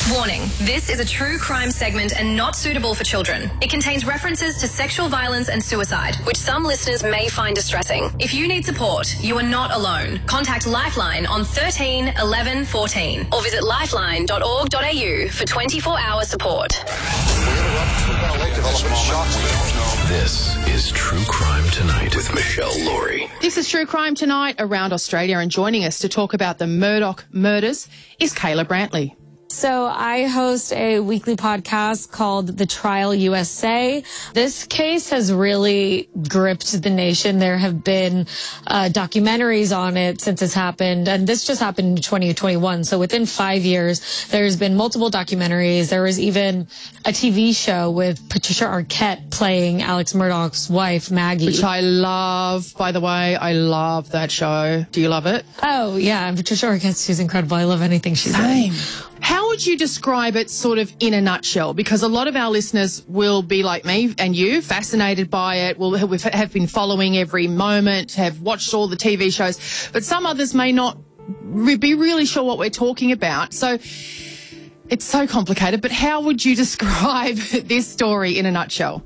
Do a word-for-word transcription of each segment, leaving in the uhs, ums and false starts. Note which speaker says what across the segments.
Speaker 1: Warning, this is a true crime segment and not suitable for children. It contains references to sexual violence and suicide, which some listeners may find distressing. If you need support, you are not alone. Contact Lifeline on thirteen eleven fourteen or visit lifeline dot org dot a u for twenty-four hour support.
Speaker 2: This is True Crime Tonight with Michelle Laurie.
Speaker 3: This is True Crime Tonight around Australia, and joining us to talk about the Murdoch murders is Kayla Brantley.
Speaker 4: So I host a weekly podcast called The Trial U S A. This case has really gripped the nation. There have been uh, documentaries on it since it's happened, and this just happened in twenty twenty-one. So within five years, there's been multiple documentaries. There was even a T V show with Patricia Arquette playing Alex Murdaugh's wife, Maggie.
Speaker 3: Which I love, by the way. I love that show. Do you love it?
Speaker 4: Oh, yeah. And Patricia Arquette, she's incredible. I love anything she's
Speaker 3: Same.
Speaker 4: in.
Speaker 3: How would you describe it sort of in a nutshell? Because a lot of our listeners will be like me and you, fascinated by it, will have been following every moment, have watched all the T V shows, but some others may not be really sure what we're talking about. So it's so complicated, but how would you describe this story in a nutshell?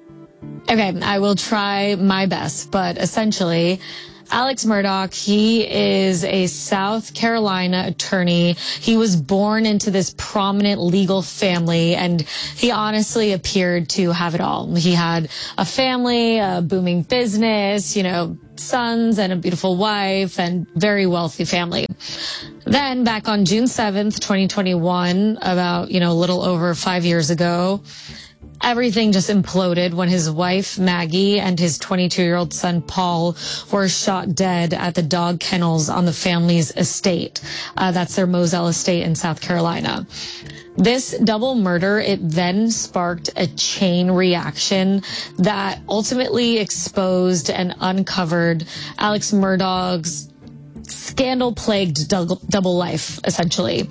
Speaker 4: Okay, I will try my best, but essentially, Alex Murdaugh, he is a South Carolina attorney. He was born into this prominent legal family, and he honestly appeared to have it all. He had a family, a booming business, you know, sons and a beautiful wife, and very wealthy family. Then back on June seventh, twenty twenty-one, about, you know, a little over five years ago, everything just imploded when his wife, Maggie, and his twenty-two-year-old son, Paul, were shot dead at the dog kennels on the family's estate. Uh, that's their Moselle estate in South Carolina. This double murder, it then sparked a chain reaction that ultimately exposed and uncovered Alex Murdaugh's scandal-plagued double life, essentially.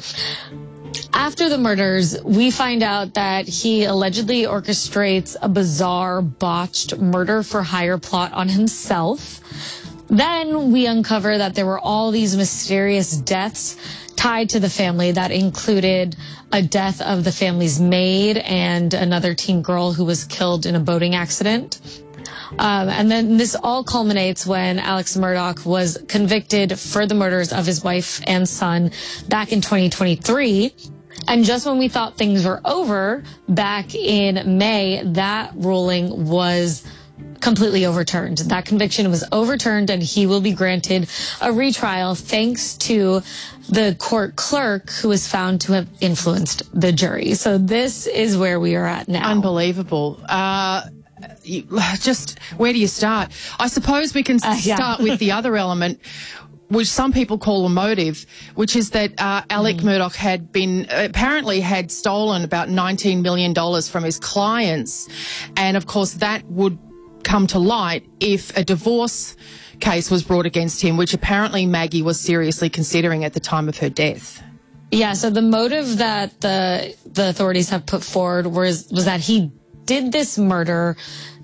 Speaker 4: After the murders, we find out that he allegedly orchestrates a bizarre, botched murder for hire plot on himself. Then we uncover that there were all these mysterious deaths tied to the family that included a death of the family's maid and another teen girl who was killed in a boating accident. Um, and then this all culminates when Alex Murdaugh was convicted for the murders of his wife and son back in twenty twenty-three. And just when we thought things were over, back in May, that ruling was completely overturned. That conviction was overturned, and he will be granted a retrial thanks to the court clerk who was found to have influenced the jury. So this is where we are at now.
Speaker 3: Unbelievable. Uh, you, just where do you start? I suppose we can
Speaker 4: uh, yeah.
Speaker 3: start with the other element, which some people call a motive, which is that uh, Alec mm. Murdaugh had been, apparently had stolen about nineteen million dollars from his clients. And, of course, that would come to light if a divorce case was brought against him, which apparently Maggie was seriously considering at the time of her death.
Speaker 4: Yeah, so the motive that the the authorities have put forward was, was that he did this murder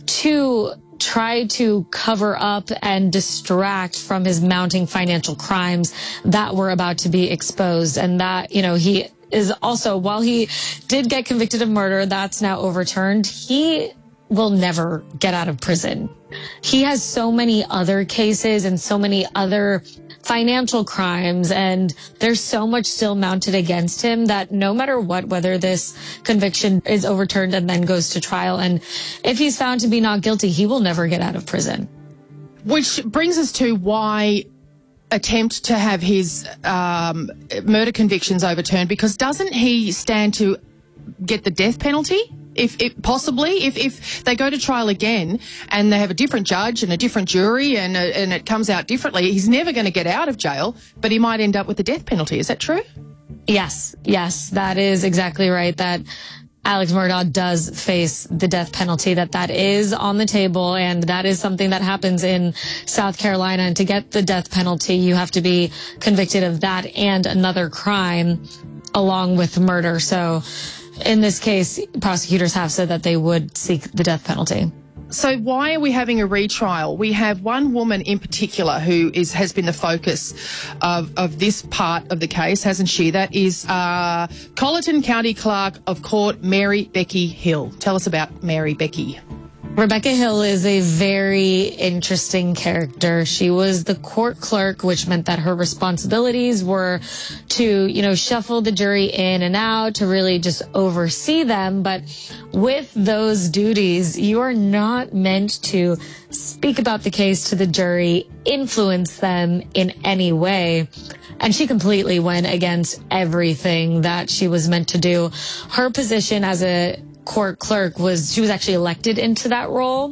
Speaker 4: to try to cover up and distract from his mounting financial crimes that were about to be exposed. And that, you know, he is also, while he did get convicted of murder, that's now overturned, he will never get out of prison. He has so many other cases and so many other financial crimes, and there's so much still mounted against him that no matter what, whether this conviction is overturned and then goes to trial, and if he's found to be not guilty, he will never get out of prison.
Speaker 3: Which brings us to why attempt to have his um, murder convictions overturned, because doesn't he stand to get the death penalty? If, if possibly, if, if they go to trial again and they have a different judge and a different jury and, uh, and it comes out differently, he's never going to get out of jail, but he might end up with the death penalty. Is that true?
Speaker 4: Yes, yes, that is exactly right. That Alex Murdaugh does face the death penalty, that that is on the table, and that is something that happens in South Carolina. And to get the death penalty, you have to be convicted of that and another crime along with murder. So in this case, prosecutors have said that they would seek the death penalty.
Speaker 3: So why are we having a retrial? We have one woman in particular who is has been the focus of, of this part of the case, hasn't she? That is uh, Colleton County Clerk of Court, Mary Becky Hill. Tell us about Mary Becky.
Speaker 4: Rebecca Hill is a very interesting character. She was the court clerk, which meant that her responsibilities were to, you know, shuffle the jury in and out, to really just oversee them. But with those duties, you are not meant to speak about the case to the jury, influence them in any way. And she completely went against everything that she was meant to do. Her position as a court clerk was, she was actually elected into that role.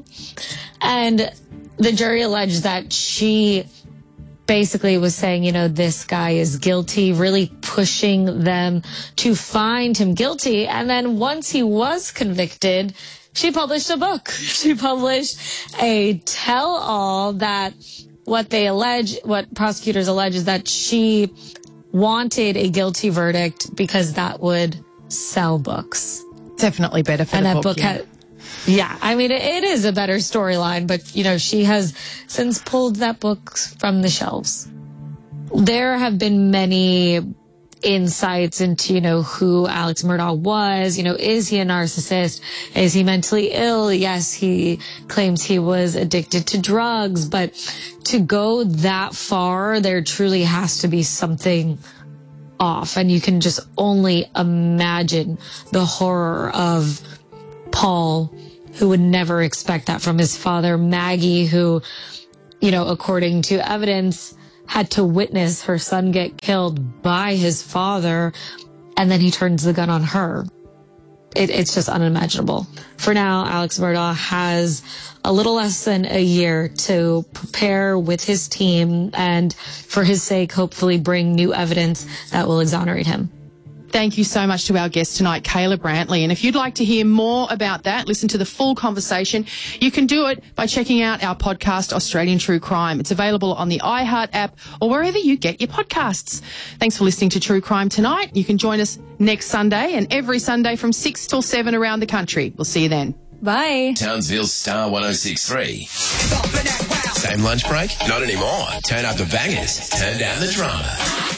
Speaker 4: And the jury alleged that she basically was saying, you know, this guy is guilty, really pushing them to find him guilty. And then once he was convicted, she published a book. She published a tell-all that what they allege, what prosecutors allege, is that she wanted a guilty verdict because that would sell books.
Speaker 3: Definitely better for
Speaker 4: and
Speaker 3: the
Speaker 4: that
Speaker 3: book.
Speaker 4: book
Speaker 3: yeah.
Speaker 4: had, yeah, I mean, it, it is a better storyline, but, you know, she has since pulled that book from the shelves. There have been many insights into, you know, who Alex Murdaugh was. You know, is he a narcissist? Is he mentally ill? Yes, he claims he was addicted to drugs, but to go that far, there truly has to be something off. And you can just only imagine the horror of Paul, who would never expect that from his father, Maggie, who, you know, according to evidence, had to witness her son get killed by his father, and then he turns the gun on her. It, it's just unimaginable. For now, Alex Murdaugh has a little less than a year to prepare with his team and, for his sake, hopefully bring new evidence that will exonerate him.
Speaker 3: Thank you so much to our guest tonight, Kayla Brantley. And if you'd like to hear more about that, listen to the full conversation, you can do it by checking out our podcast, Australian True Crime. It's available on the iHeart app or wherever you get your podcasts. Thanks for listening to True Crime Tonight. You can join us next Sunday and every Sunday from six till seven around the country. We'll see you then.
Speaker 4: Bye.
Speaker 2: Townsville Star one oh six three. Same lunch break? Not anymore. Turn up the bangers. Turn down the drama.